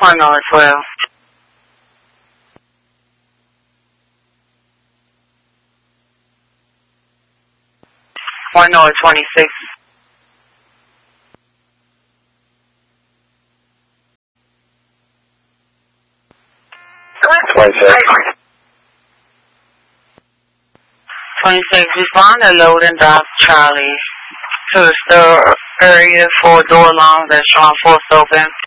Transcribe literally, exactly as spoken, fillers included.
One North twelve. One North twenty-six. twenty-six. twenty-six. Respond to load and dock Charlie to the store area for door alarms that Sean forced open.